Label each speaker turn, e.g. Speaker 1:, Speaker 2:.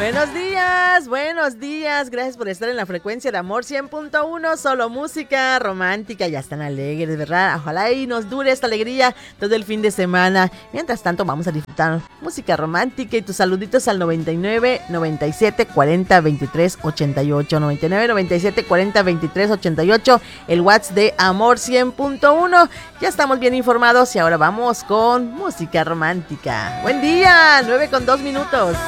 Speaker 1: Buenos días, gracias por estar en la frecuencia de Amor 100.1, solo música romántica, ya están alegres, ¿verdad? Ojalá y nos dure esta alegría todo el fin de semana. Mientras tanto vamos a disfrutar música romántica y tus saluditos al 99 97 40 23 88, 99 97 40 23 88, el WhatsApp de Amor 100.1. Ya estamos bien informados y ahora vamos con música romántica. Buen día, 9:02.